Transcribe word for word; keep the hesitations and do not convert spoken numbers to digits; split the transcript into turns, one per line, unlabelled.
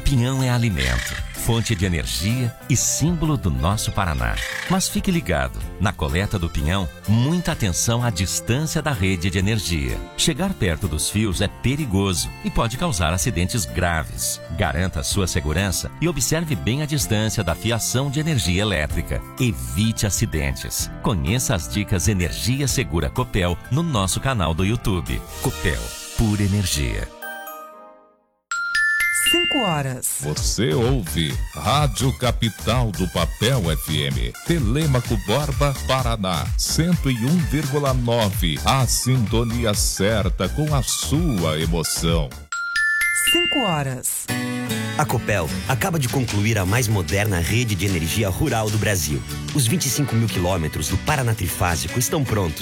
pinhão é alimento, fonte de energia e símbolo do nosso Paraná. Mas fique ligado, na coleta do pinhão, muita atenção à distância da rede de energia. Chegar perto dos fios é perigoso e pode causar acidentes graves. Garanta a sua segurança e observe bem a distância da fiação de energia elétrica. Evite acidentes. Conheça as dicas Energia Segura Copel no nosso canal do YouTube. Copel, pura energia.
cinco horas.
Você ouve Rádio Capital do Papel F M. Telêmaco Borba, Paraná. cento e um vírgula nove. A sintonia certa com a sua emoção.
cinco horas.
A Copel acaba de concluir a mais moderna rede de energia rural do Brasil. Os vinte e cinco mil quilômetros do Paraná Trifásico estão prontos